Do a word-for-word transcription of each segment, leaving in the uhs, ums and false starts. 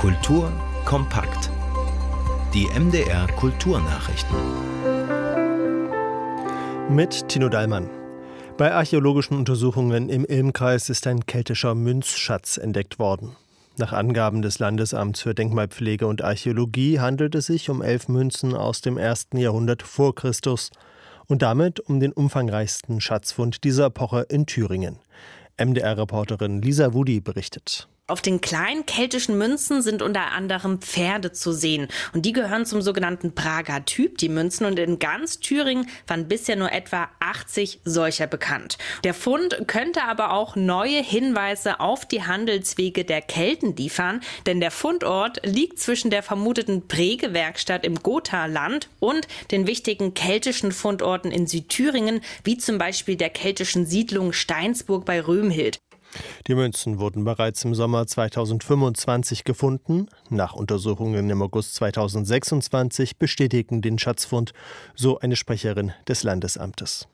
Kultur kompakt. Die M D R Kulturnachrichten. Mit Tino Dallmann. Bei archäologischen Untersuchungen im Ilmkreis ist ein keltischer Münzschatz entdeckt worden. Nach Angaben des Landesamts für Denkmalpflege und Archäologie handelt es sich um elf Münzen aus dem ersten Jahrhundert vor Christus und damit um den umfangreichsten Schatzfund dieser Epoche in Thüringen. M D R-Reporterin Lisa Wudi berichtet. Auf den kleinen keltischen Münzen sind unter anderem Pferde zu sehen. Und die gehören zum sogenannten Prager Typ, die Münzen. Und in ganz Thüringen waren bisher nur etwa achtzig solcher bekannt. Der Fund könnte aber auch neue Hinweise auf die Handelswege der Kelten liefern. Denn der Fundort liegt zwischen der vermuteten Prägewerkstatt im Gothaland und den wichtigen keltischen Fundorten in Südthüringen, wie zum Beispiel der keltischen Siedlung Steinsburg bei Römhild. Die Münzen wurden bereits im Sommer zweitausendfünfundzwanzig gefunden. Nach Untersuchungen im August zweitausendsechsundzwanzig bestätigen den Schatzfund, so eine Sprecherin des Landesamtes.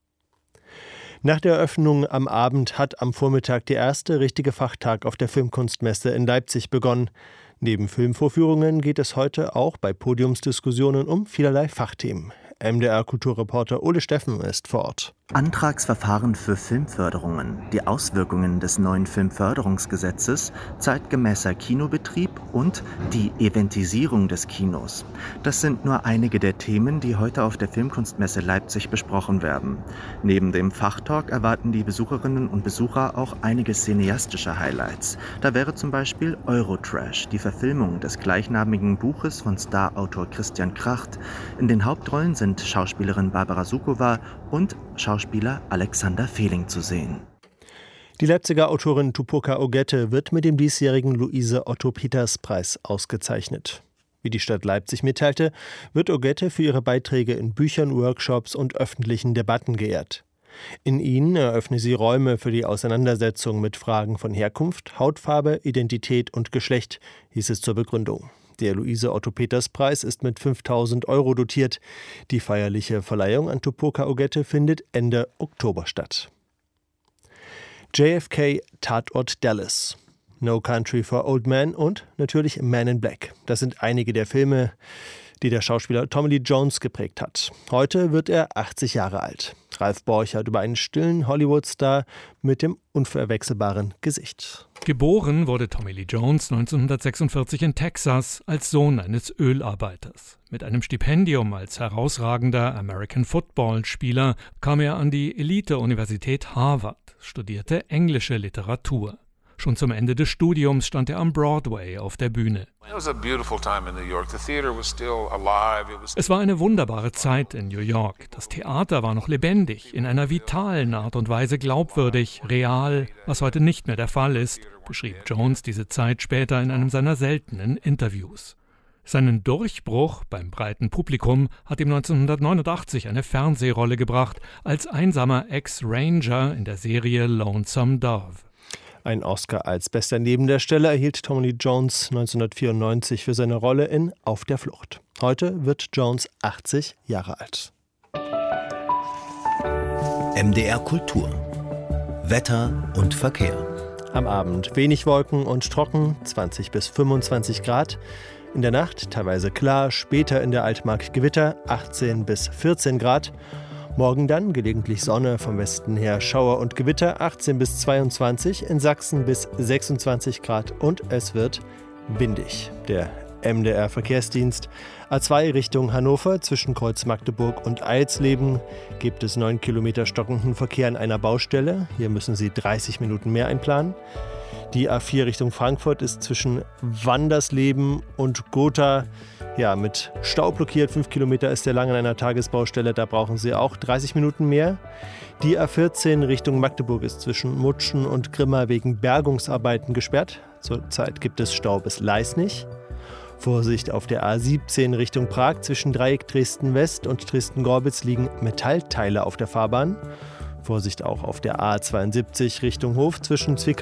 Nach der Eröffnung am Abend hat am Vormittag der erste richtige Fachtag auf der Filmkunstmesse in Leipzig begonnen. Neben Filmvorführungen geht es heute auch bei Podiumsdiskussionen um vielerlei Fachthemen. M D R-Kulturreporter Ole Steffen ist vor Ort. Antragsverfahren für Filmförderungen, die Auswirkungen des neuen Filmförderungsgesetzes, zeitgemäßer Kinobetrieb und die Eventisierung des Kinos. Das sind nur einige der Themen, die heute auf der Filmkunstmesse Leipzig besprochen werden. Neben dem Fachtalk erwarten die Besucherinnen und Besucher auch einige cineastische Highlights. Da wäre zum Beispiel Eurotrash, die Verfilmung des gleichnamigen Buches von Starautor Christian Kracht. In den Hauptrollen sind Schauspielerin Barbara Sukowa und Schauspieler Alexander Fehling zu sehen. Die Leipziger Autorin Tupoka Ogette wird mit dem diesjährigen Luise-Otto-Peters-Preis ausgezeichnet. Wie die Stadt Leipzig mitteilte, wird Ogette für ihre Beiträge in Büchern, Workshops und öffentlichen Debatten geehrt. In ihnen eröffne sie Räume für die Auseinandersetzung mit Fragen von Herkunft, Hautfarbe, Identität und Geschlecht, hieß es zur Begründung. Der Luise-Otto-Peters-Preis ist mit fünftausend Euro dotiert. Die feierliche Verleihung an Tupoka Ogette findet Ende Oktober statt. J F K, Tatort Dallas, No Country for Old Men und natürlich Man in Black. Das sind einige der Filme, die der Schauspieler Tommy Lee Jones geprägt hat. Heute wird er achtzig Jahre alt. Ralf Borchardt über einen stillen Hollywood-Star mit dem unverwechselbaren Gesicht. Geboren wurde Tommy Lee Jones neunzehnhundertsechsundvierzig in Texas als Sohn eines Ölarbeiters. Mit einem Stipendium als herausragender American-Football-Spieler kam er an die Elite-Universität Harvard, studierte englische Literatur. Schon zum Ende des Studiums stand er am Broadway auf der Bühne. Es war eine wunderbare Zeit in New York. Das Theater war noch lebendig, in einer vitalen Art und Weise glaubwürdig, real, was heute nicht mehr der Fall ist, beschrieb Jones diese Zeit später in einem seiner seltenen Interviews. Seinen Durchbruch beim breiten Publikum hat ihm neunzehnhundertneunundachtzig eine Fernsehrolle gebracht, als einsamer Ex-Ranger in der Serie Lonesome Dove. Ein Oscar als bester Nebendarsteller erhielt Tommy Lee Jones neunzehnhundertvierundneunzig für seine Rolle in Auf der Flucht. Heute wird Jones achtzig Jahre alt. M D R Kultur. Wetter und Verkehr. Am Abend wenig Wolken und trocken, zwanzig bis fünfundzwanzig Grad. In der Nacht teilweise klar, später in der Altmark Gewitter, achtzehn bis vierzehn Grad. Morgen dann gelegentlich Sonne, vom Westen her Schauer und Gewitter, achtzehn bis zweiundzwanzig, in Sachsen bis sechsundzwanzig Grad und es wird windig. Der M D R-Verkehrsdienst A zwei Richtung Hannover zwischen Kreuz Magdeburg und Eilsleben gibt es neun Kilometer stockenden Verkehr an einer Baustelle. Hier müssen Sie dreißig Minuten mehr einplanen. Die A vier Richtung Frankfurt ist zwischen Wandersleben und Gotha ja, mit Stau blockiert. Fünf Kilometer ist sehr lang an einer Tagesbaustelle, da brauchen Sie auch dreißig Minuten mehr. Die A vierzehn Richtung Magdeburg ist zwischen Mutschen und Grimma wegen Bergungsarbeiten gesperrt. Zurzeit gibt es Stau bis Leisnig. Vorsicht auf der A siebzehn Richtung Prag zwischen Dreieck Dresden-West und Dresden-Gorbitz liegen Metallteile auf der Fahrbahn. Vorsicht auch auf der A zweiundsiebzig Richtung Hof zwischen Zwickau